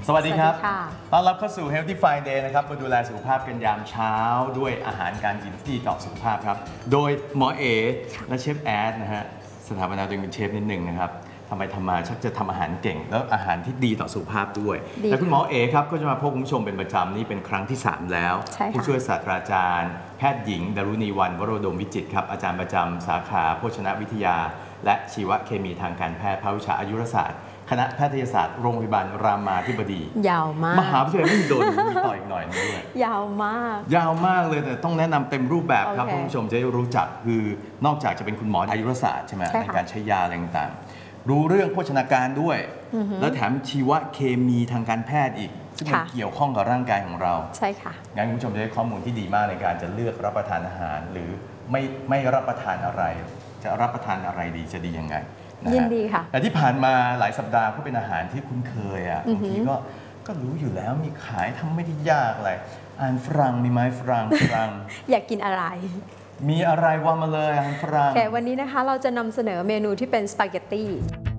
สวัสดีครับต้อนรับเข้าสู่ Healthy Friday นะครับมาดูแลสุขภาพกันยามเช้าด้วยอาหารการกินที่ดีต่อสุขภาพครับโดยหมอเอและเชฟแอดนะฮะสถาปนาตัวเองเป็นเชฟนิดหนึ่งนะครับทำไมทำมาชักจะทำอาหารเก่งแล้วอาหารที่ดีต่อสุขภาพด้วยและคุณหมอเอครับก็จะมาพบคุณผู้ชมเป็นประจำนี่เป็นครั้งที่ 3 แล้วผู้ช่วยศาสตราจารย์แพทย์หญิงดารุณีวรรณวโรดมวิจิตรครับอาจารย์ประจำสาขาโภชนวิทยาและชีวเคมีทางการแพทย์ภาควิชาอายุรศาสตร์คณะแพทยศาสตร์โรงพยาบาลรามาธิบดียาวมากมหาวิทยาลัยมหิดลมีต่ออีกหน่อยนึงด้วยยาวมากเลยแต่ต้องแนะนำเต็มรูปแบบครับคุณผู้ชมจะได้รู้จักคือนอกจากจะเป็นคุณหมออายุรศาสตร์ใช่ไหมในการใช้ยาอะไรต่างๆรู้เรื่องโภชนาการด้วยแล้วแถมชีวเคมีทางการแพทย์อีกซึ่งมันเกี่ยวข้องกับร่างกายของเราใช่ค่ะงั้นคุณผู้ชมจะได้ข้อมูลที่ดีมากในการจะเลือกรับประทานอาหารหรือไม่รับประทานอะไรจะรับประทานอะไรดีจะดียังไงยินดีค่ะแต่ที่ผ่านมาหลายสัปดาห์ก็เป็นอาหารที่คุ้นเคยอ่ะบางทีก็รู้อยู่แล้วมีขายทำไม่ได้ยากอะไรอาหารฝรั่งมีไหมฝรั่งอยากกินอะไรมีอะไรว่ามาเลยอาหารฝรั่งแค่วันนี้นะคะเราจะนำเสนอเมนูที่เป็นสปาเกตตี้